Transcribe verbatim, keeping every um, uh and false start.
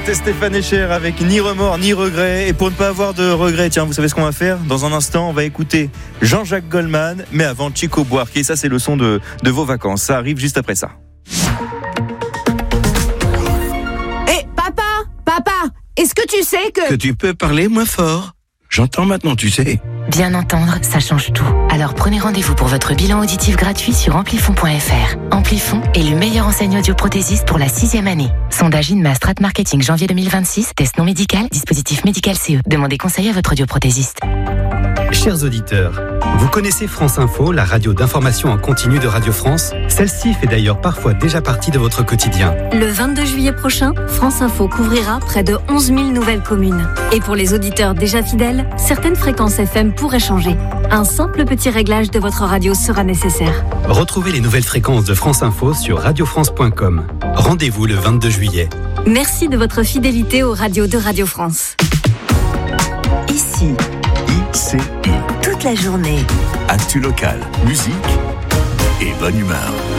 C'était Stéphane Escher avec Ni remords, ni regrets. Et pour ne pas avoir de regrets, tiens, vous savez ce qu'on va faire ? Dans un instant, on va écouter Jean-Jacques Goldman, mais avant Chico Buarque. Et ça, c'est le son de, de vos vacances. Ça arrive juste après ça. Hé, hey, papa, papa, est-ce que tu sais que... Que tu peux parler moins fort ? J'entends maintenant, tu sais. Bien entendre, ça change tout. Alors prenez rendez-vous pour votre bilan auditif gratuit sur amplifon point f r. Amplifon est le meilleur enseigne audioprothésiste pour la sixième année. Sondage INMA Strat Marketing janvier deux mille vingt-six. Test non médical, dispositif médical C E. Demandez conseil à votre audioprothésiste. Chers auditeurs, vous connaissez France Info, la radio d'information en continu de Radio France ? Celle-ci fait d'ailleurs parfois déjà partie de votre quotidien. Le vingt-deux juillet prochain, France Info couvrira près de onze mille nouvelles communes. Et pour les auditeurs déjà fidèles, certaines fréquences F M pourraient changer. Un simple petit réglage de votre radio sera nécessaire. Retrouvez les nouvelles fréquences de France Info sur radio france point com. Rendez-vous le vingt-deux juillet. Merci de votre fidélité aux radios de Radio France. Ici, I C U. toute la journée. Actu locale, musique et bonne humeur.